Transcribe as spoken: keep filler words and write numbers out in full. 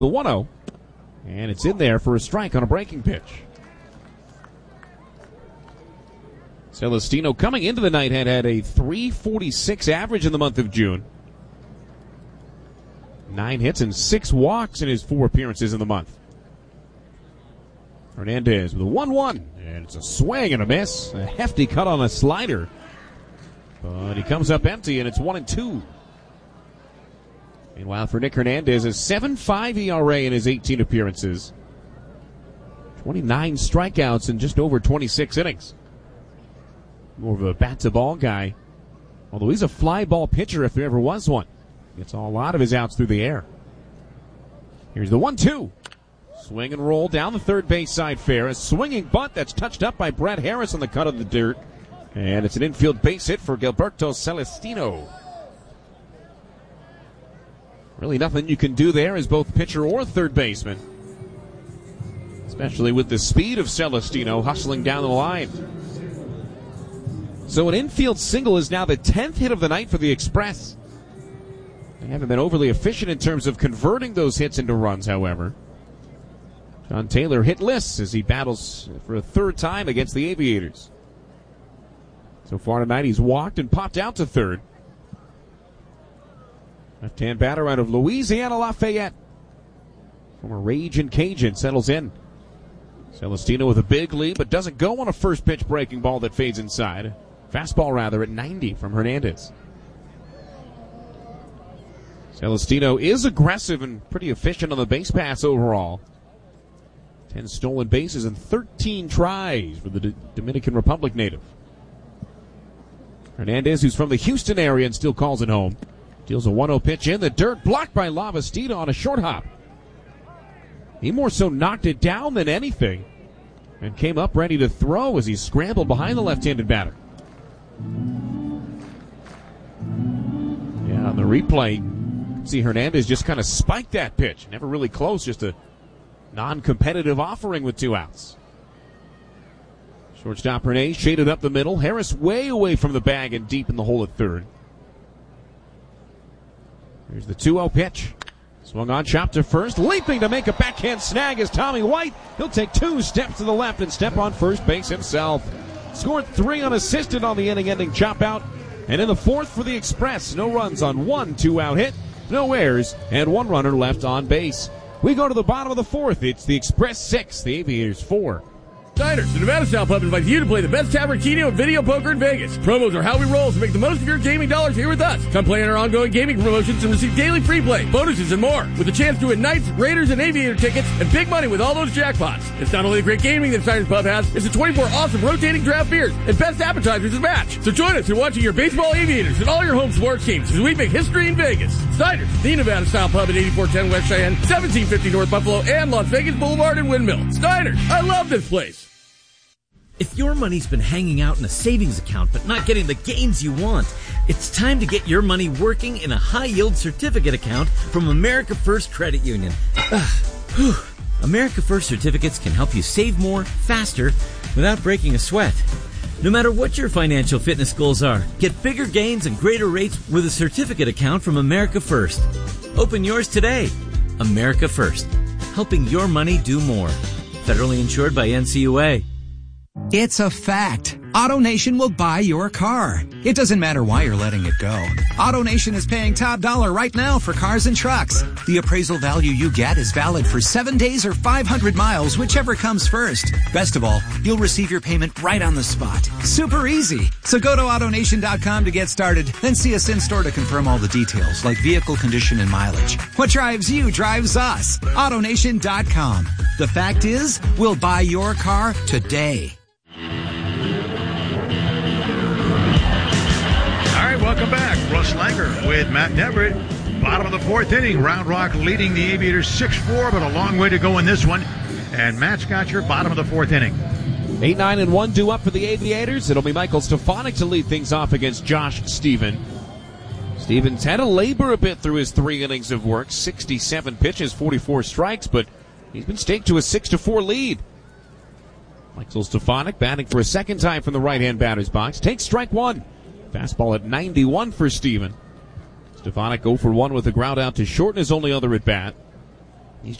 The one oh. And it's in there for a strike on a breaking pitch. Celestino coming into the night had had a three forty-six average in the month of June. Nine hits and six walks in his four appearances in the month. Hernandez with a one one. And it's a swing and a miss. A hefty cut on a slider. But he comes up empty and it's one and two. Meanwhile, for Nick Hernandez, a seven point five E R A in his eighteen appearances. twenty-nine strikeouts in just over twenty-six innings. More of a bat-to-ball guy. Although he's a fly ball pitcher if there ever was one. Gets a lot of his outs through the air. Here's the one two. Swing and roll down the third base side fair. A swinging bunt that's touched up by Brett Harris on the cut of the dirt. And it's an infield base hit for Gilberto Celestino. Really nothing you can do there as both pitcher or third baseman. Especially with the speed of Celestino hustling down the line. So an infield single is now the tenth hit of the night for the Express. They haven't been overly efficient in terms of converting those hits into runs, however. John Taylor hitless as he battles for a third time against the Aviators. So far tonight he's walked and popped out to third. Left-hand batter out of Louisiana Lafayette. Former Ragin' Cajun settles in. Celestino with a big lead, but doesn't go on a first pitch breaking ball that fades inside. Fastball rather at ninety from Hernandez. Celestino is aggressive and pretty efficient on the base pass overall. Ten stolen bases and thirteen tries for the D- Dominican Republic native. Hernandez, who's from the Houston area and still calls it home, deals a one oh pitch in the dirt, blocked by Lavastida on a short hop. He more so knocked it down than anything and came up ready to throw as he scrambled behind the left-handed batter. Yeah, on the replay, you can see Hernandez just kind of spiked that pitch. Never really close, just a non-competitive offering with two outs. Shortstop Renee shaded up the middle. Harris way away from the bag and deep in the hole at third. Here's the two oh pitch. Swung on, chopped to first. Leaping to make a backhand snag is Tommy White. He'll take two steps to the left and step on first base himself. Scored three unassisted on the inning-ending chop out. And in the fourth for the Express, no runs on one two-out hit, no errors, and one runner left on base. We go to the bottom of the fourth. It's the Express six, the Aviators four. Diners, the Nevada Style Pub invites you to play the best tavern keno and video poker in Vegas. Promos are how we roll, so make the most of your gaming dollars here with us. Come play in our ongoing gaming promotions and receive daily free play, bonuses, and more. With a chance to win Knights, Raiders, and Aviator tickets, and big money with all those jackpots. It's not only the great gaming that Diners Pub has, it's the twenty-four awesome rotating draft beers and best appetizers to match. So join us in watching your baseball Aviators and all your home sports teams as we make history in Vegas. Diners, the Nevada Style Pub at eighty-four ten West Cheyenne, seventeen fifty North Buffalo, and Las Vegas Boulevard and Windmill. Diners, I love this place. If your money's been hanging out in a savings account but not getting the gains you want, it's time to get your money working in a high-yield certificate account from America First Credit Union. America First certificates can help you save more, faster, without breaking a sweat. No matter what your financial fitness goals are, get bigger gains and greater rates with a certificate account from America First. Open yours today. America First, helping your money do more. Federally insured by N C U A. It's a fact. AutoNation will buy your car. It doesn't matter why you're letting it go. AutoNation is paying top dollar right now for cars and trucks. The appraisal value you get is valid for seven days or five hundred miles, whichever comes first. Best of all, you'll receive your payment right on the spot. Super easy. So go to autonation dot com to get started, then see us in store to confirm all the details, like vehicle condition and mileage. What drives you drives us. autonation dot com. The fact is, we'll buy your car today. Welcome back. Russ Langer with Matt Neverett. Bottom of the fourth inning. Round Rock leading the Aviators six four, but a long way to go in this one. And Matt's got your bottom of the fourth inning. eight nine and one due up for the Aviators. It'll be Michael Stefanik to lead things off against Josh Stephen. Stevens had to labor a bit through his three innings of work. sixty-seven pitches, forty-four strikes, but he's been staked to a six to four lead. Michael Stefanik batting for a second time from the right-hand batter's box. Takes strike one. Fastball at ninety-one for Steven. Stefanik oh for one with a ground out to short in his only other at bat.